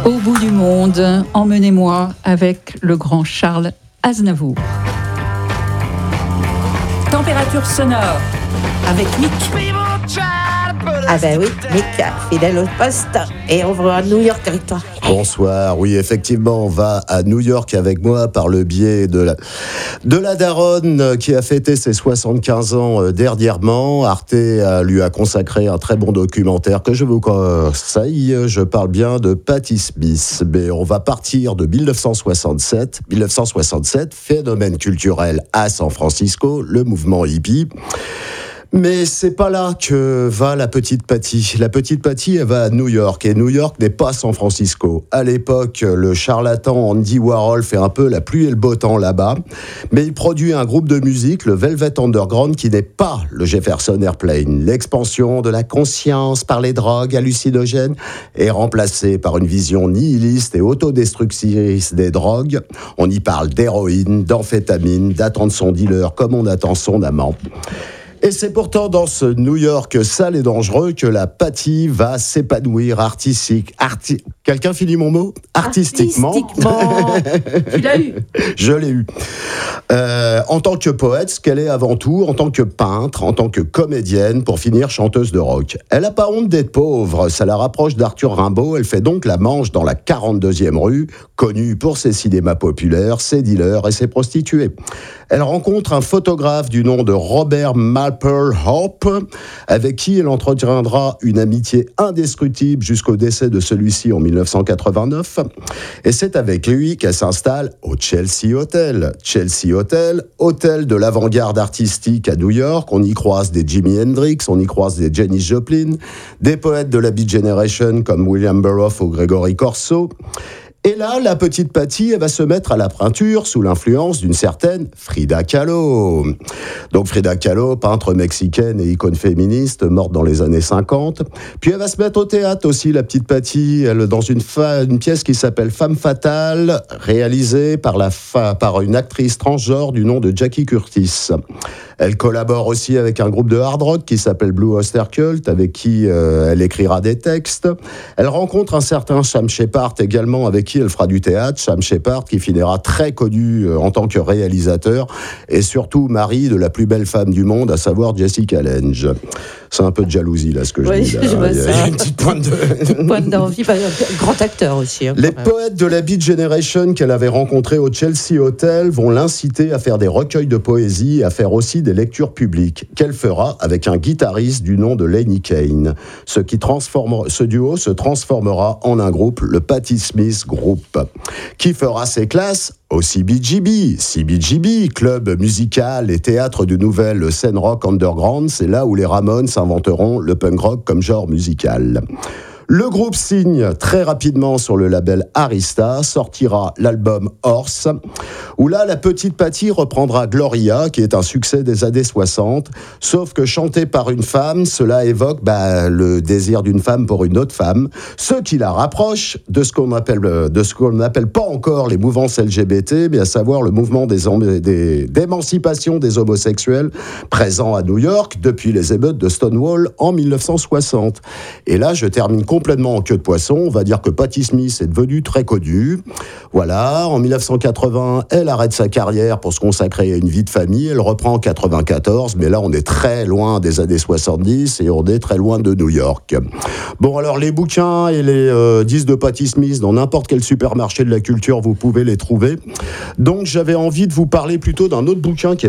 Au bout du monde, emmenez-moi avec le grand Charles Aznavour. Température sonore avec Mick. Ah ben oui, Mick, fidèle au poste. Et on va à New York avec toi. Bonsoir, oui, effectivement, on va à New York avec moi par le biais de la daronne qui a fêté ses 75 ans dernièrement. Arte lui a consacré un très bon documentaire que je vous conseille. Je parle bien de Patti Smith. Mais on va partir de 1967. 1967, phénomène culturel à San Francisco, le mouvement hippie. Mais c'est pas là que va la petite Patti. La petite Patti, elle va à New York. Et New York n'est pas San Francisco. À l'époque, le charlatan Andy Warhol fait un peu la pluie et le beau temps là-bas. Mais il produit un groupe de musique, le Velvet Underground, qui n'est pas le Jefferson Airplane. L'expansion de la conscience par les drogues hallucinogènes est remplacée par une vision nihiliste et autodestructrice des drogues. On y parle d'héroïne, d'amphétamine, d'attendre son dealer comme on attend son amant. Et c'est pourtant dans ce New York sale et dangereux que la Patti va s'épanouir Quelqu'un finit mon mot ? Artistiquement. Tu l'as eu. Je l'ai eu. En tant que poète, ce qu'elle est avant tout, en tant que peintre, en tant que comédienne, pour finir chanteuse de rock. Elle n'a pas honte d'être pauvre, ça la rapproche d'Arthur Rimbaud. Elle fait donc la manche dans la 42e rue, connue pour ses cinémas populaires, ses dealers et ses prostituées. Elle rencontre un photographe du nom de Robert Mapplethorpe, avec qui elle entretiendra une amitié indescriptible jusqu'au décès de celui-ci en 1989. Et c'est avec lui qu'elle s'installe au Chelsea Hotel. Chelsea Hotel, hôtel de l'avant-garde artistique à New York. On y croise des Jimi Hendrix, on y croise des Janis Joplin, des poètes de la Beat Generation comme William Burroughs ou Gregory Corso. Et là, la petite Patti, elle va se mettre à la peinture sous l'influence d'une certaine Frida Kahlo. Donc Frida Kahlo, peintre mexicaine et icône féministe, morte dans les années 50. Puis elle va se mettre au théâtre aussi, la petite Patti, dans une pièce qui s'appelle Femme fatale, réalisée par une actrice transgenre du nom de Jackie Curtis. Elle collabore aussi avec un groupe de hard rock qui s'appelle Blue Oyster Cult, avec qui elle écrira des textes. Elle rencontre un certain Sam Shepard également, avec qui elle fera du théâtre. Sam Shepard qui finira très connu en tant que réalisateur et surtout mari de la plus belle femme du monde, à savoir Jessica Lange. C'est un peu de jalousie là ce que je dis là. Je vois Il y a une petite pointe d'envie, grand acteur aussi. Les poètes de la Beat Generation qu'elle avait rencontrés au Chelsea Hotel vont l'inciter à faire des recueils de poésie et à faire aussi des lectures publiques, qu'elle fera avec un guitariste du nom de Lenny Kane. Ce duo se transformera en un groupe, le Patti Smith Group, qui fera ses classes au CBGB, club musical et théâtre de nouvelle scène rock underground. C'est là où les Ramones inventeront le punk rock comme genre musical. Le groupe signe très rapidement sur le label Arista, sortira l'album Horse, où là, la petite Patti reprendra Gloria, qui est un succès des années 60, sauf que chanté par une femme, cela évoque le désir d'une femme pour une autre femme, ce qui la rapproche de ce qu'on n'appelle pas encore les mouvances LGBT, mais à savoir le mouvement d'émancipation des homosexuels présent à New York depuis les émeutes de Stonewall en 1960. Et là, je termine complètement en queue de poisson. On va dire que Patti Smith est devenue très connue. Voilà, en 1980, elle arrête sa carrière pour se consacrer à une vie de famille. Elle reprend en 94, mais là, on est très loin des années 70 et on est très loin de New York. Bon, alors, les bouquins et les disques de Patti Smith, dans n'importe quel supermarché de la culture, vous pouvez les trouver. Donc, j'avais envie de vous parler plutôt d'un autre bouquin qui est